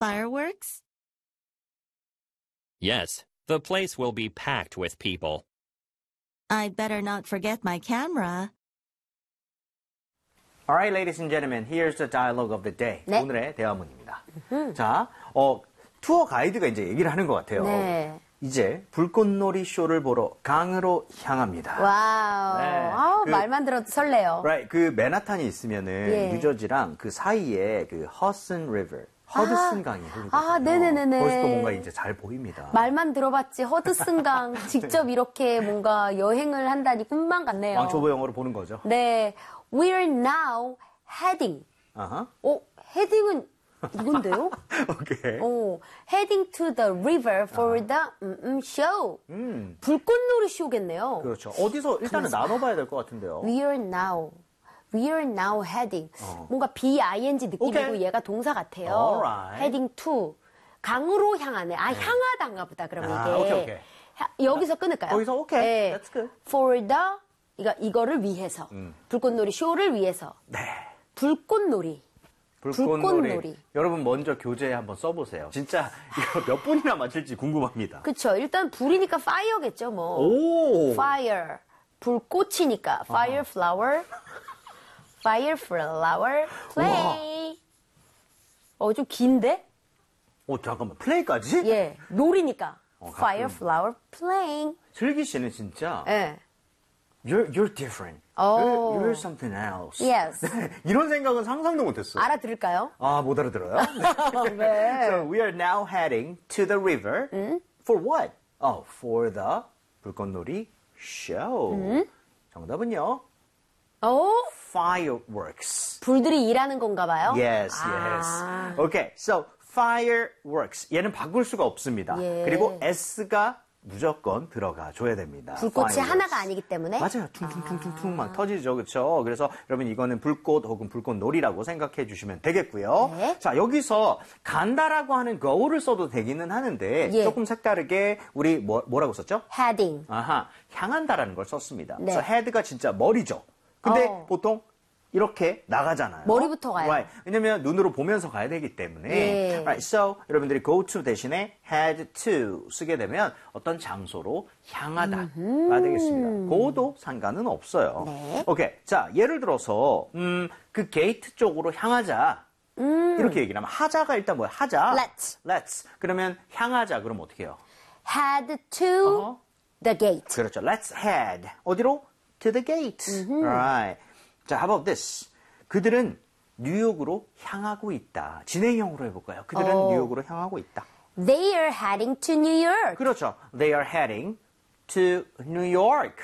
Fireworks? Yes, the place will be packed with people. I'd better not forget my camera. Alright, ladies and gentlemen, here's the dialogue of the day. 네. 오늘의 대화문입니다. 자, 투어 가이드가 이제 얘기를 하는 것 같아요. 네. 이제 불꽃놀이 쇼를 보러 강으로 향합니다. 와우. 네. 말만 들어도 설레요. Right, 그 맨하탄이 있으면은 예. 뉴저지랑 그 사이에 그 허슨 리버, 허드슨 강이 흐르거든요. 네네네네. 거기서 또 뭔가 이제 잘 보입니다. 말만 들어봤지 허드슨강 직접 이렇게 뭔가 여행을 한다니 꿈만 같네요. 왕초보 영어로 보는 거죠. 네. We're now heading. 아하. 헤딩은 이건데요? 오케이. Heading to the river for the show. 불꽃놀이 쇼겠네요. 그렇죠. 어디서 일단은 나눠봐야 될 것 같은데요. We're now heading. 뭔가 B-I-N-G 느낌이고 오케이. 얘가 동사 같아요. Alright. Heading to. 강으로 향하네. 향하단가 보다, 그러면 이게. 오케이. 여기서 끊을까요? 거기서 오케이. 네. That's good. For the, 이거를 위해서. 불꽃놀이 쇼를 위해서. 네. 불꽃놀이. 불꽃놀이. 여러분 먼저 교재에 한번 써보세요. 진짜 이거 몇 분이나 맞힐지 궁금합니다. 그쵸. 일단 불이니까 fire겠죠, 뭐. 오. fire. 불꽃이니까. fire flower. fire flower. play. 좀 긴데? 잠깐만. 플레이까지? 예. 놀이니까. 가끔. fire flower playing. 슬기 씨는 진짜 예. You're different. 오. You're something else. Yes. 이런 생각은 상상도 못했어요. 알아들을까요? 못 알아들어요? 네. So we are now heading to the river. For what? For the 불꽃놀이 show. 정답은요? Fireworks. 불들이 일하는 건가 봐요? Yes, yes. Okay, so fireworks. 얘는 바꿀 수가 없습니다. 예. 그리고 S가 무조건 들어가 줘야 됩니다. 불꽃이 fireworks. 하나가 아니기 때문에? 맞아요. 퉁퉁퉁퉁퉁 막 터지죠. 그렇죠? 그래서 여러분 이거는 불꽃 혹은 불꽃놀이라고 생각해 주시면 되겠고요. 네. 자, 여기서 간다라고 하는 go를 써도 되기는 하는데 예. 조금 색다르게 우리 뭐라고 썼죠? heading. 향한다라는 걸 썼습니다. 네. 그래서 head가 진짜 머리죠. 근데 보통 이렇게 나가잖아요. 머리부터 가요. Right. 왜냐면 눈으로 보면서 가야 되기 때문에. 예. Right. So 여러분들이 go to 대신에 head to 쓰게 되면 어떤 장소로 향하다가 되겠습니다. go도 상관은 없어요. 네. 오케이. 자, 예를 들어서 그 게이트 쪽으로 향하자. 이렇게 얘기를 하면 하자가 일단 뭐야? 하자. Let's. 그러면 향하자. 그럼 어떻게 해요? head to the gate. 그렇죠. Let's head. 어디로? To the gate. Right. 자, how about this? 그들은 뉴욕으로 향하고 있다. 진행형으로 해볼까요? 그들은 뉴욕으로 향하고 있다. They are heading to New York. 그렇죠. They are heading to New York.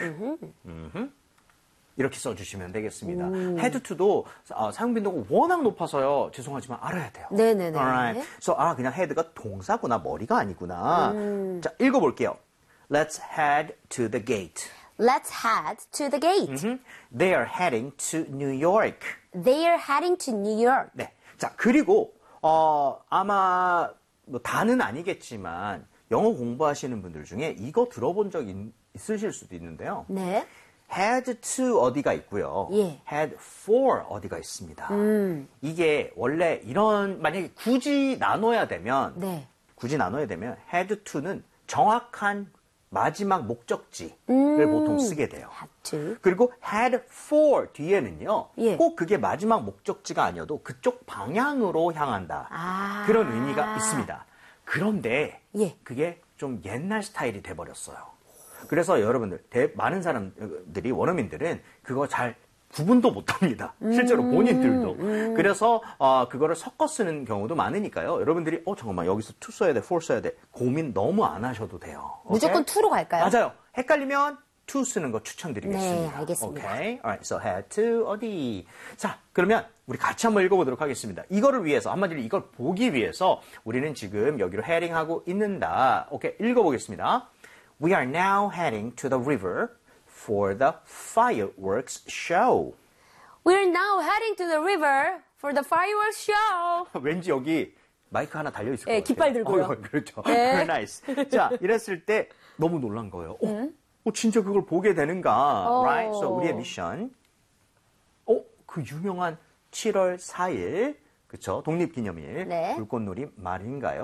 이렇게 써주시면 되겠습니다. head to도 사용 빈도가 워낙 높아서요. 죄송하지만 알아야 돼요. 네네네. Alright. So, 그냥 head가 동사구나, 머리가 아니구나. 자, 읽어볼게요. Let's head to the gate. Let's head to the gate. They are heading to New York. They are heading to New York. 네. 자, 그리고, 아마, 다는 아니겠지만, 영어 공부하시는 분들 중에 이거 들어본 적 있으실 수도 있는데요. 네. head to 어디가 있고요. 예. head for 어디가 있습니다. 이게 원래 만약에 굳이 나눠야 되면, head to는 정확한 마지막 목적지를 보통 쓰게 돼요. Have to. 그리고 head for 뒤에는요. 예. 꼭 그게 마지막 목적지가 아니어도 그쪽 방향으로 향한다. 그런 의미가 있습니다. 그런데 그게 좀 옛날 스타일이 돼버렸어요. 그래서 여러분들, 많은 사람들이, 원어민들은 그거 잘 구분도 못합니다. 실제로 본인들도. 그래서 그거를 섞어 쓰는 경우도 많으니까요. 여러분들이 잠깐만 여기서 to 써야 돼, for 써야 돼. 고민 너무 안 하셔도 돼요. 무조건 오케이? to로 갈까요? 맞아요. 헷갈리면 to 쓰는 거 추천드리겠습니다. 네, 알겠습니다. 오케이. Alright, so head to 어디. 자, 그러면 우리 같이 한번 읽어보도록 하겠습니다. 이거를 위해서, 한마디로 이걸 보기 위해서 우리는 지금 여기로 헤딩하고 있는다. 오케이, 읽어보겠습니다. We are now heading to the river for the fireworks show. We're now heading to the river for the fireworks show. 왠지 여기 마이크 하나 달려있을 것 같아요. 깃발 들고요. 그렇죠. 네. Very nice. 자, 이랬을 때 너무 놀란 거예요. 진짜 그걸 보게 되는가. Right? So 우리의 미션. 그 유명한 7월 4일 그쵸? 독립기념일. 네. 불꽃놀이 말인가요?